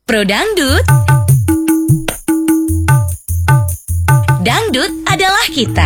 Pro Dangdut. Dangdut adalah kita.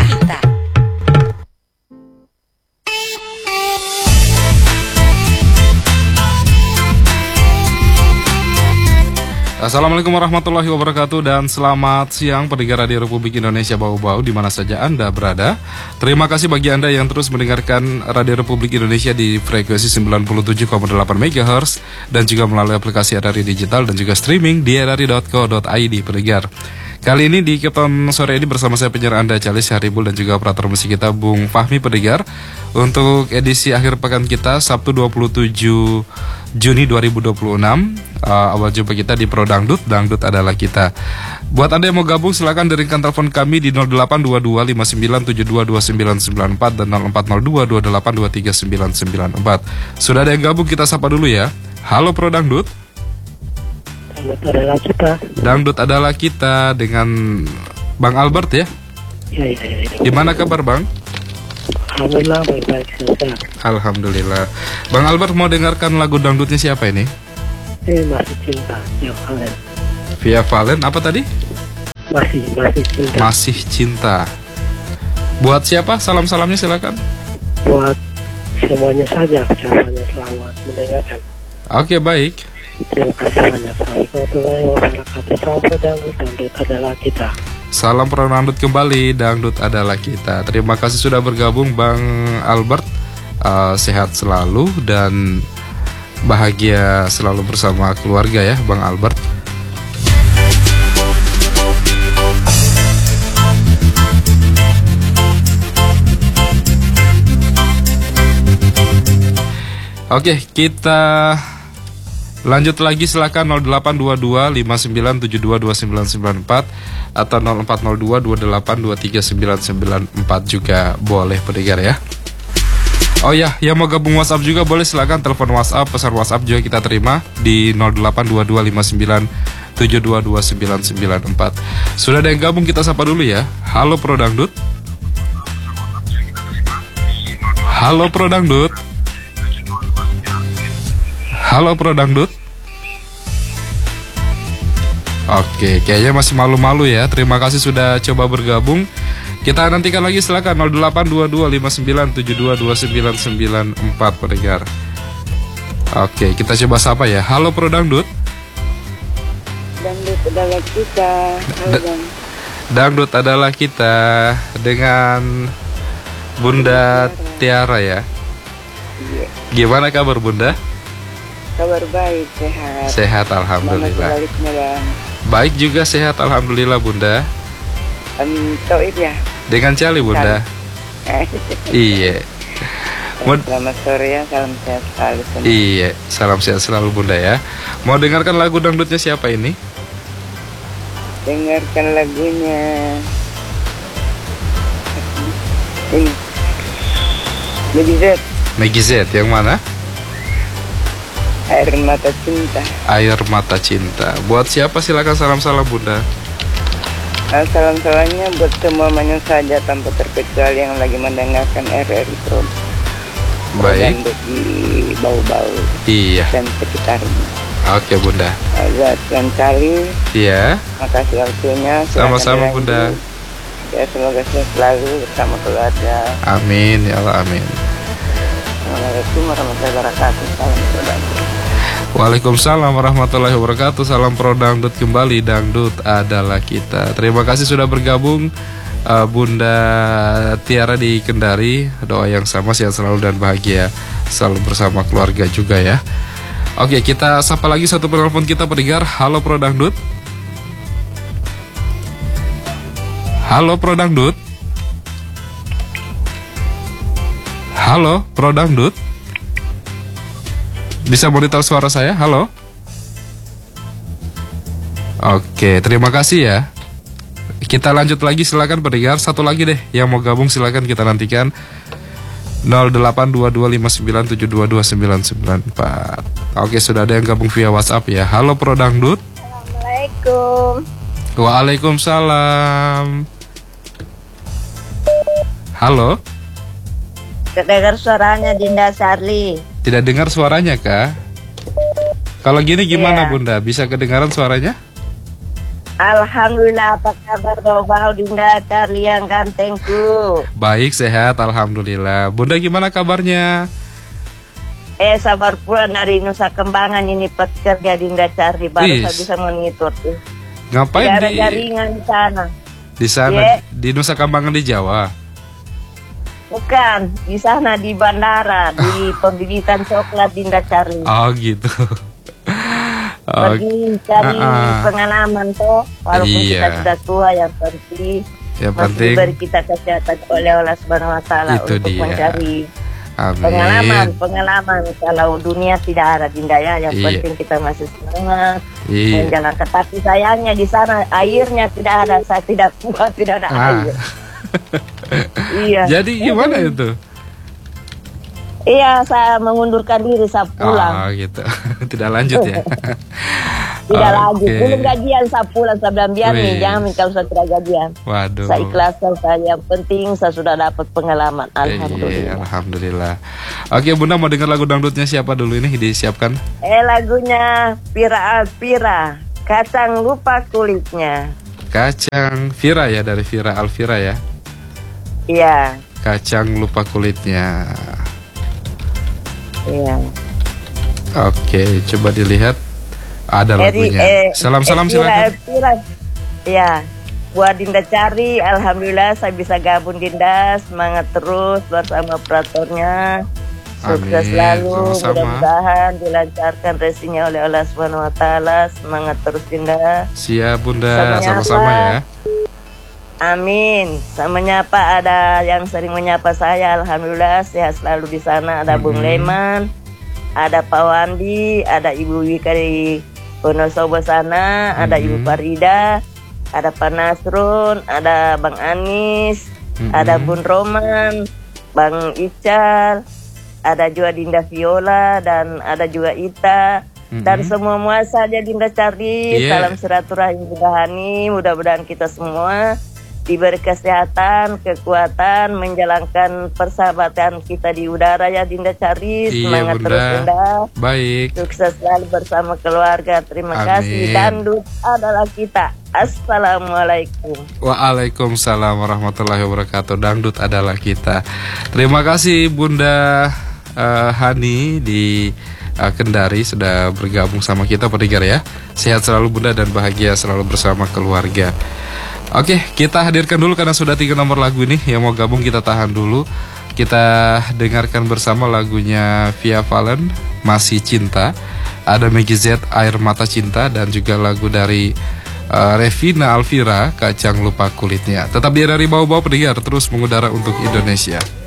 Assalamualaikum warahmatullahi wabarakatuh dan selamat siang pendengar Radio Republik Indonesia Bau-Bau di mana saja Anda berada. Terima kasih bagi Anda yang terus mendengarkan Radio Republik Indonesia di frekuensi 97,8 MHz dan juga melalui aplikasi RRI Digital dan juga streaming di rri.co.id pendengar. Kali ini di Keton sore ini bersama saya penyiar Anda Charlie Syaribul dan juga operator musik kita Bung Fahmi pendengar. Untuk edisi akhir pekan kita Sabtu 27 Juni 2026, awal jumpa kita di Pro Dangdut, Dangdut adalah kita. Buat Anda yang mau gabung silakan deringkan telepon kami di 0822 59722994 dan 0402 28239994. Sudah ada yang gabung, kita sapa dulu ya. Halo Pro Dangdut. Dangdut adalah kita. Dangdut adalah kita dengan Bang Albert ya. Ya. Gimana kabar Bang? Alhamdulillah baik-baik saja. Alhamdulillah. Bang Albert mau dengarkan lagu dangdutnya siapa ini? Masih cinta, Via Valen. Via Valen apa tadi? Masih cinta. Masih cinta. Buat siapa? Salam-salamnya silakan. Buat semuanya saja, ucapannya selamat mendengarkan. Oke, baik. Terima kasih banyak. Assalamualaikum warahmatullahi wabarakatuh. Dangdut adalah kita. Salam Pro Dangdut kembali, Dangdut adalah kita. Terima kasih sudah bergabung Bang Albert. Sehat selalu dan bahagia selalu bersama keluarga ya Bang Albert. Oke, kita lanjut lagi, silakan 0822 59722994 atau 0402 28239994 juga boleh pendengar ya. Oh ya, yang mau gabung WhatsApp juga boleh, silakan telepon WhatsApp, pesan WhatsApp juga kita terima di 0822 59722994. Sudah ada yang gabung, kita sapa dulu ya. Halo Pro Dangdut. Halo Pro Dangdut. Halo Pro Dangdut. Oke, kayaknya masih malu-malu ya. Terima kasih sudah coba bergabung. Kita nantikan lagi, silakan 0822 59722994 pendengar. Oke, kita coba sapa ya. Halo Pro Dangdut. Dangdut adalah kita. Dangdut adalah kita dengan Bunda Tiara ya. Iya. Gimana kabar Bunda? Kabar baik, sehat. Sehat alhamdulillah. Baik juga, sehat alhamdulillah Bunda. Toib ya. Dengan Cali Bunda. Iya. Selamat sore ya, salam sehat selalu. Iya, salam sehat selalu Bunda ya. Mau dengarkan lagu dangdutnya siapa ini? Dengarkan lagunya Meggy Z yang mana? Air Mata Cinta. Air Mata Cinta. Buat siapa silakan salam-salam Bunda. Salam-salamnya buat semuanya saja tanpa terkecuali yang lagi mendengarkan RRI Pro. Baik. Dangdut di Bau-Bau. Iya. Dan sekitarnya. Oke Bunda. Azat dan Cali. Iya. Makasih waktunya. Sama-sama Bunda. Ya, semoga sehat selalu bersama keluarga. Amin ya Allah, amin. Assalamualaikum warahmatullahi wabarakatuh. Salam Pro Dangdut. Waalaikumsalam warahmatullahi wabarakatuh. Salam Pro Dangdut kembali, Dangdut adalah kita. Terima kasih sudah bergabung Bunda Tiara di Kendari. Doa yang sama, sehat selalu dan bahagia selalu bersama keluarga juga ya. Oke, kita sapa lagi satu penelpon kita pendengar. Halo Pro Dangdut. Halo Pro Dangdut. Halo Pro Dangdut. Bisa monitor suara saya? Halo. Oke, terima kasih ya. Kita lanjut lagi, silakan pendengar. Satu lagi deh yang mau gabung, silakan kita nantikan 082259722994. Oke, sudah ada yang gabung via WhatsApp ya. Halo Pro Dangdut. Assalamualaikum. Waalaikumsalam. Halo. Tidak dengar suaranya Dinda Sarli. Tidak dengar suaranya kah? Kalau gini gimana Iya. Bunda? Bisa kedengaran suaranya? Alhamdulillah, apa kabar Bau Dinda Charlie yang gantengku? Baik, sehat, alhamdulillah. Bunda gimana kabarnya? Sabar pula dari Nusa Kembangan ini pekerja Dinda Charlie baru Is. saya bisa monitor tuh. Ngapain Tidak ada di jaringan di sana. sana? Iya. Di Nusa Kambangan di Jawa. Bukan, di sana di bandara, di pembibitan coklat Dinda Charlie. Oh gitu. Oh, Pergi cari pengalaman toh, walaupun Iya. kita sudah tua, yang penting yang masih penting. diberi kita kesehatan oleh Allah Subhanahu Wa Taala Itu untuk dia. mencari Amin. pengalaman. Kalau dunia tidak ada Dinda ya, yang Iya. penting kita masih semangat Iya. menjalankan. Tapi sayangnya di sana airnya tidak ada, saya tidak kuat, tidak ada air. Iya. Jadi gimana itu? Iya, saya mengundurkan diri, saya pulang. Oh gitu. Tidak lanjut ya. Tidak lanjut. Oke. Belum gajian saya pulang, saya bilang biar nih, Wih. jangan kalau saya tidak gajian. Waduh. Saya ikhlaskan saja. Yang penting saya sudah dapat pengalaman. Iya, Alhamdulillah. alhamdulillah. Oke Bunda, mau dengar lagu dangdutnya siapa dulu ini? Disiapkan. Lagunya Pira Alpira, kacang lupa kulitnya. Kacang Vira ya, dari Vira Alvira ya. Iya, Kacang lupa kulitnya. iya. Oke, coba dilihat. Ada lagunya. Salam-salam silakan. Pira. Iya. Buat Dinda Cari, alhamdulillah saya bisa gabung Dinda, semangat terus bersama operatornya. Sukses Amin, selalu, sama-sama. mudah-mudahan dilancarkan rezekinya oleh Allah Subhanahu Wa Taala. Semangat terus Dinda. Siap Bunda, Sama-sama. sama-sama ya. Amin. Sama menyapa ada yang sering menyapa saya, alhamdulillah sehat selalu di sana. Ada Bung Leman, ada Pak Wandi, ada Ibu Wika di Wonosobo sana, ada Ibu Farida, ada Pak Nasrun, ada Bang Anis, ada Bun Roman, Bang Ical, ada juga Dinda Viola, dan ada juga Ita. Dan semua saja Dinda Cari. Yeah. Salam silaturahim Budahani. Mudah-mudahan kita semua diberi kesehatan, kekuatan, menjalankan persahabatan kita di udara ya Dinda Cari. Iya, Semangat Bunda. terus Dinda. Baik. Sukses selalu bersama keluarga. Terima kasih. Amin. Dangdut adalah kita. Assalamualaikum. Waalaikumsalam warahmatullahi wabarakatuh. Dangdut adalah kita. Terima kasih Bunda Hani di Kendari sudah bergabung sama kita pendengar ya. Sehat selalu Bunda dan bahagia selalu bersama keluarga. Oke, kita hadirkan dulu karena sudah 3 nomor lagu ini. Yang mau gabung kita tahan dulu. Kita dengarkan bersama lagunya Via Valen, Masih Cinta. Ada Maggie Z, Air Mata Cinta. Dan juga lagu dari Revina Alvira, Kacang Lupa Kulitnya. Tetap di dari bau-bau pendengar, terus mengudara untuk Indonesia.